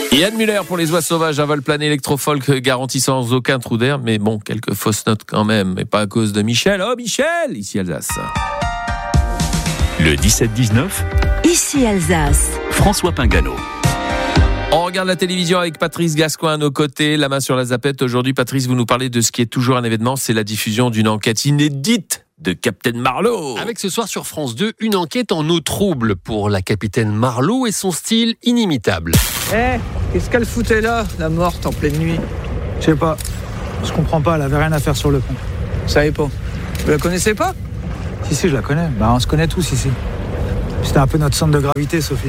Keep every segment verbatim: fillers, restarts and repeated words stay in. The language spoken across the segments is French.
Yann Muller pour les oies sauvages, un vol plané électro-folk garanti sans aucun trou d'air, mais bon, quelques fausses notes quand même, mais pas à cause de Michel. Oh Michel, ici Alsace. Le dix-sept dix-neuf, ici Alsace. François Pingano. On regarde la télévision avec Patrice Gascoin à nos côtés, la main sur la zapette. Aujourd'hui, Patrice, vous nous parlez de ce qui est toujours un événement, c'est la diffusion d'une enquête inédite de Capitaine Marlowe. Avec ce soir sur France deux, une enquête en eau trouble pour la Capitaine Marlowe et son style inimitable. Eh, hey, qu'est-ce qu'elle foutait là, la morte en pleine nuit? Je sais pas, je comprends pas, elle avait rien à faire sur le pont. Vous savez pas? Vous la connaissez pas? Si, si, je la connais, bah on se connaît tous ici. C'était un peu notre centre de gravité, Sophie.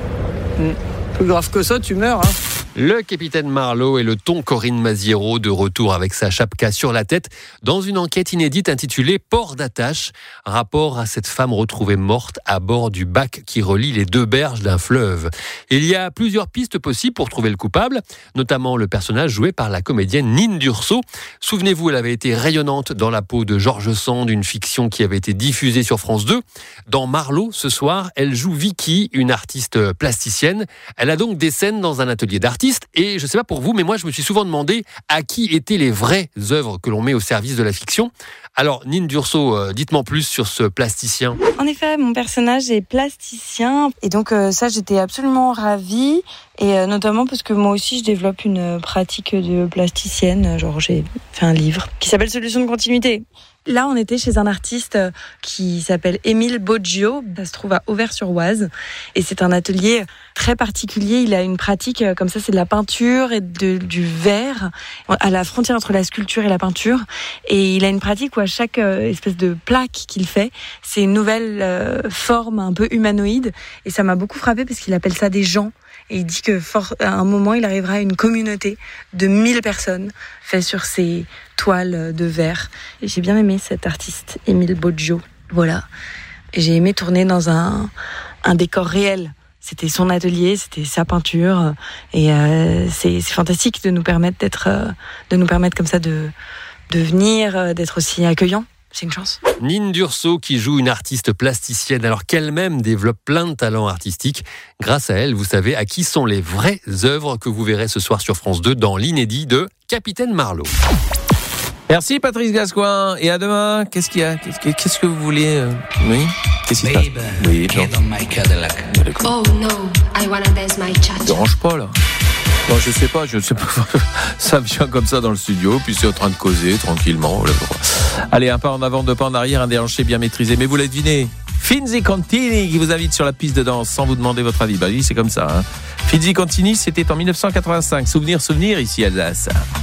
Mmh. Plus grave que ça, tu meurs, hein. Le Capitaine Marlowe et le ton Corinne Maziero de retour avec sa chapka sur la tête dans une enquête inédite intitulée Port d'attache, rapport à cette femme retrouvée morte à bord du bac qui relie les deux berges d'un fleuve. Il y a plusieurs pistes possibles pour trouver le coupable, notamment le personnage joué par la comédienne Nine Durso. Souvenez-vous, elle avait été rayonnante dans la peau de George Sand, une fiction qui avait été diffusée sur France deux. Dans Marlowe, ce soir, elle joue Vicky, une artiste plasticienne. Elle a donc des scènes dans un atelier d'artiste. Et je ne sais pas pour vous, mais moi je me suis souvent demandé à qui étaient les vraies œuvres que l'on met au service de la fiction. Alors Nine Durso, euh, dites-moi plus sur ce plasticien. En effet, mon personnage est plasticien et donc euh, ça j'étais absolument ravie et euh, notamment parce que moi aussi je développe une pratique de plasticienne, genre j'ai fait un livre qui s'appelle Solutions de continuité. Là, on était chez un artiste qui s'appelle Émile Boggio. Ça se trouve à Auvers-sur-Oise. Et c'est un atelier très particulier. Il a une pratique comme ça, c'est de la peinture et de, du verre, à la frontière entre la sculpture et la peinture. Et il a une pratique où à chaque espèce de plaque qu'il fait, c'est une nouvelle euh, forme un peu humanoïde. Et ça m'a beaucoup frappée parce qu'il appelle ça des gens. Et il dit que fort, à un moment, il arrivera à une communauté de mille personnes faite sur ces toiles de verre. Et j'ai bien aimé cet artiste, Émile Boggio. Voilà. Et j'ai aimé tourner dans un, un décor réel. C'était son atelier, c'était sa peinture. Et euh, c'est, c'est fantastique de nous permettre d'être, euh, de nous permettre comme ça de, de venir, euh, d'être aussi accueillants. C'est une chance. Nine Durso qui joue une artiste plasticienne alors qu'elle-même développe plein de talents artistiques. Grâce à elle, vous savez à qui sont les vraies œuvres que vous verrez ce soir sur France deux dans l'inédit de Capitaine Marlowe. Merci Patrice Gascoin et à demain. Qu'est-ce qu'il y a? Qu'est-ce que, qu'est-ce que vous voulez euh... Oui. Qu'est-ce qui se passe? Oui, get on my Cadillac. Oh no, I wanna dance my cha-cha. Ne dérange pas là. Non, je sais pas, je sais pas. Ça vient comme ça dans le studio, puis c'est en train de causer tranquillement. Allez, un pas en avant, deux pas en arrière, un déhanché bien maîtrisé. Mais vous l'avez deviné, Finzi Contini qui vous invite sur la piste de danse sans vous demander votre avis. Bah oui, c'est comme ça. Hein. Finzi Contini, c'était en dix-neuf cent quatre-vingt-cinq. Souvenir, souvenir, ici à Alsace.